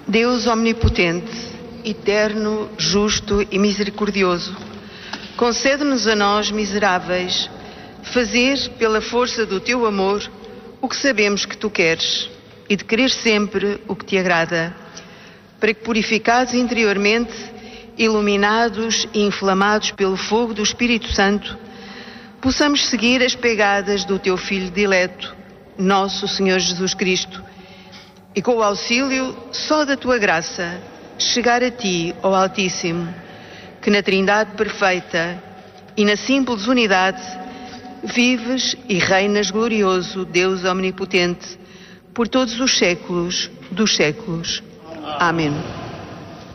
Deus omnipotente, eterno, justo e misericordioso, concede-nos a nós, miseráveis, fazer, pela força do teu amor, o que sabemos que tu queres, e de querer sempre o que te agrada, para que, purificados interiormente, iluminados e inflamados pelo fogo do Espírito Santo, possamos seguir as pegadas do teu Filho dileto, nosso Senhor Jesus Cristo, e com o auxílio só da tua graça, chegar a ti, ó Altíssimo, que na Trindade perfeita e na simples unidade vives e reinas glorioso, Deus omnipotente, por todos os séculos dos séculos. Amém.